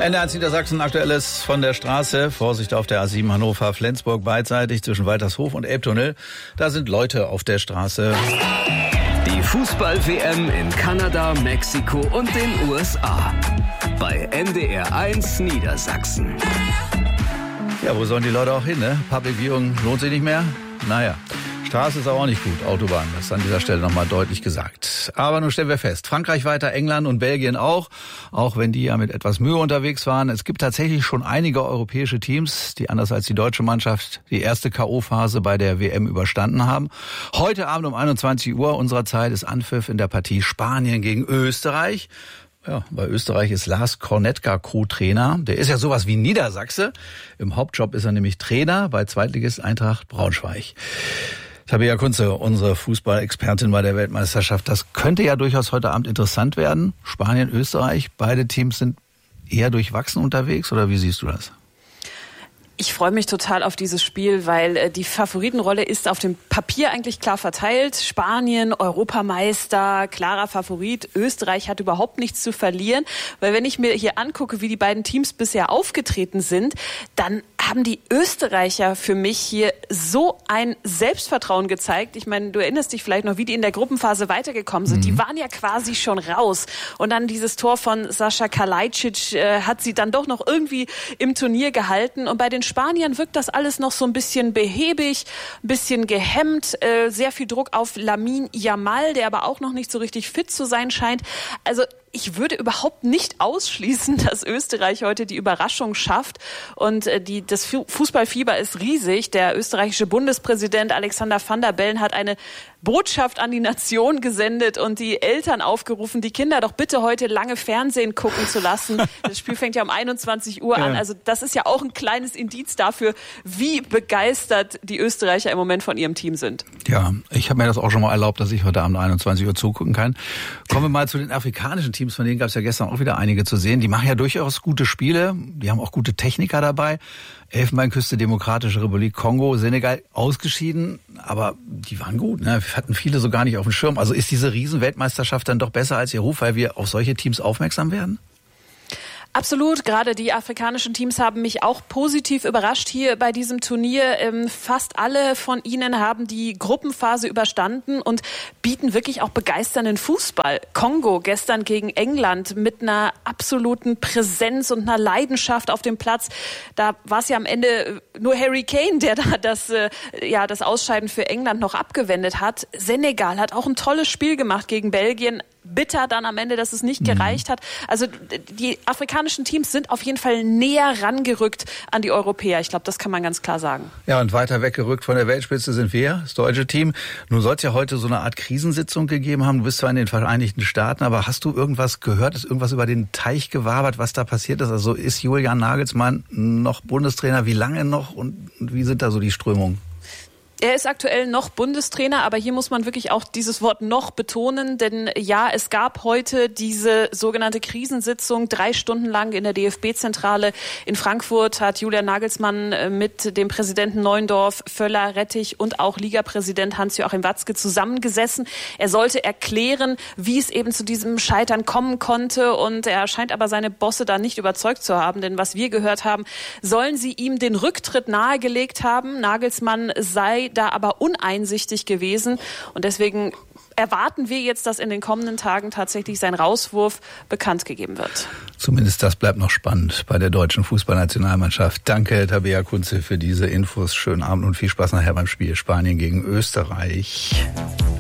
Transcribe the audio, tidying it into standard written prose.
NDR Niedersachsen, Aktuelles von der Straße. Vorsicht auf der A7 Hannover-Flensburg beidseitig zwischen Waltershof und Elbtunnel. Da sind Leute auf der Straße. Die Fußball-WM in Kanada, Mexiko und den USA. Bei NDR1 Niedersachsen. Ja, wo sollen die Leute auch hin, ne? Public Viewing lohnt sich nicht mehr? Naja. Straße ist aber auch nicht gut, Autobahn, das ist an dieser Stelle nochmal deutlich gesagt. Aber nun stellen wir fest, Frankreich weiter, England und Belgien auch wenn die ja mit etwas Mühe unterwegs waren. Es gibt tatsächlich schon einige europäische Teams, die anders als die deutsche Mannschaft die erste K.O.-Phase bei der WM überstanden haben. Heute Abend um 21 Uhr unserer Zeit ist Anpfiff in der Partie Spanien gegen Österreich. Ja, bei Österreich ist Lars Kornetka Co-Trainer. Der ist ja sowas wie Niedersachse. Im Hauptjob ist er nämlich Trainer bei Zweitligist Eintracht Braunschweig. Tabea Kunze, unsere Fußballexpertin bei der Weltmeisterschaft. Das könnte ja durchaus heute Abend interessant werden. Spanien, Österreich, beide Teams sind eher durchwachsen unterwegs, oder wie siehst du das? Ich freue mich total auf dieses Spiel, weil die Favoritenrolle ist auf dem Papier eigentlich klar verteilt. Spanien, Europameister, klarer Favorit. Österreich hat überhaupt nichts zu verlieren. Weil wenn ich mir hier angucke, wie die beiden Teams bisher aufgetreten sind, dann haben die Österreicher für mich hier so ein Selbstvertrauen gezeigt. Ich meine, du erinnerst dich vielleicht noch, wie die in der Gruppenphase weitergekommen sind. Die waren ja quasi schon raus. Und dann dieses Tor von Sascha Kalajdzic hat sie dann doch noch irgendwie im Turnier gehalten. Und bei den Spaniern wirkt das alles noch so ein bisschen behäbig, ein bisschen gehemmt, sehr viel Druck auf Lamine Yamal, der aber auch noch nicht so richtig fit zu sein scheint. Also ich würde überhaupt nicht ausschließen, dass Österreich heute die Überraschung schafft. Und das Fußballfieber ist riesig. Der österreichische Bundespräsident Alexander Van der Bellen hat eine Botschaft an die Nation gesendet und die Eltern aufgerufen, die Kinder doch bitte heute lange Fernsehen gucken zu lassen. Das Spiel fängt ja um 21 Uhr an. Also das ist ja auch ein kleines Indiz dafür, wie begeistert die Österreicher im Moment von ihrem Team sind. Ja, ich habe mir das auch schon mal erlaubt, dass ich heute Abend 21 Uhr zugucken kann. Kommen wir mal zu den afrikanischen Teams, von denen gab es ja gestern auch wieder einige zu sehen. Die machen ja durchaus gute Spiele, die haben auch gute Techniker dabei. Elfenbeinküste, Demokratische Republik Kongo, Senegal ausgeschieden, aber die waren gut, ne? Wir hatten viele so gar nicht auf dem Schirm. Also ist diese Riesenweltmeisterschaft dann doch besser als ihr Ruf, weil wir auf solche Teams aufmerksam werden? Absolut, gerade die afrikanischen Teams haben mich auch positiv überrascht hier bei diesem Turnier. Fast alle von ihnen haben die Gruppenphase überstanden und bieten wirklich auch begeisternden Fußball. Kongo gestern gegen England mit einer absoluten Präsenz und einer Leidenschaft auf dem Platz. Da war es ja am Ende nur Harry Kane, der da das Ausscheiden für England noch abgewendet hat. Senegal hat auch ein tolles Spiel gemacht gegen Belgien. Bitter dann am Ende, dass es nicht gereicht hat. Also die afrikanischen Teams sind auf jeden Fall näher rangerückt an die Europäer. Ich glaube, das kann man ganz klar sagen. Ja, und weiter weggerückt von der Weltspitze sind wir, das deutsche Team. Nun soll es ja heute so eine Art Krisensitzung gegeben haben. Du bist zwar in den Vereinigten Staaten, aber hast du irgendwas gehört? Ist irgendwas über den Teich gewabert, was da passiert ist? Also ist Julian Nagelsmann noch Bundestrainer? Wie lange noch? Und wie sind da so die Strömungen? Er ist aktuell noch Bundestrainer, aber hier muss man wirklich auch dieses Wort noch betonen, denn ja, es gab heute diese sogenannte Krisensitzung 3 Stunden lang in der DFB-Zentrale in Frankfurt hat Julian Nagelsmann mit dem Präsidenten Neuendorf, Völler, Rettich und auch Ligapräsident Hans-Joachim Watzke zusammengesessen. Er sollte erklären, wie es eben zu diesem Scheitern kommen konnte und er scheint aber seine Bosse da nicht überzeugt zu haben, denn was wir gehört haben, sollen sie ihm den Rücktritt nahegelegt haben. Nagelsmann sei da aber uneinsichtig gewesen und deswegen erwarten wir jetzt, dass in den kommenden Tagen tatsächlich sein Rauswurf bekannt gegeben wird. Zumindest das bleibt noch spannend bei der deutschen Fußballnationalmannschaft. Danke, Tabea Kunze, für diese Infos. Schönen Abend und viel Spaß nachher beim Spiel Spanien gegen Österreich.